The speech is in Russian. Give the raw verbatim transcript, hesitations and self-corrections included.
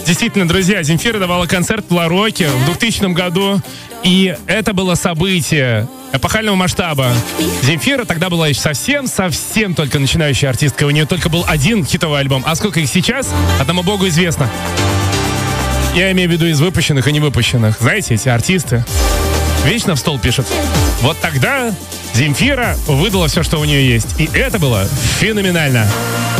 Действительно, друзья, Земфира давала концерт в Ла-Роке в двухтысячном году, и это было событие эпохального масштаба. Земфира тогда была еще совсем-совсем только начинающая артистка. У нее только был один хитовый альбом. А сколько их сейчас, одному богу известно. Я имею в виду из выпущенных и невыпущенных. Знаете, эти артисты вечно в стол пишут. Вот тогда Земфира выдала все, что у нее есть. И это было феноменально.